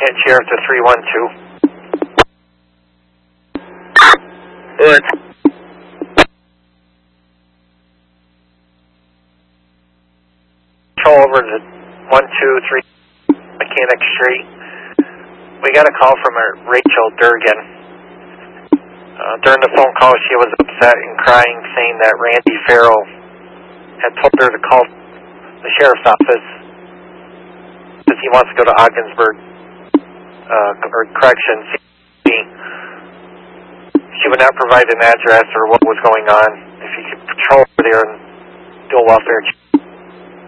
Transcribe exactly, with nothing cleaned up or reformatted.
Hit Sheriff to three one two. Good. Control over to one two three Mechanic Street. We got a call from a Rachel Durgan. Uh, during the phone call, she was upset and crying, saying that Randy Farrell had told her to call the sheriff's office because he wants to go to Ogdensburg uh, or corrections. She would not provide an address or what was going on. If you could patrol over there and do a welfare check.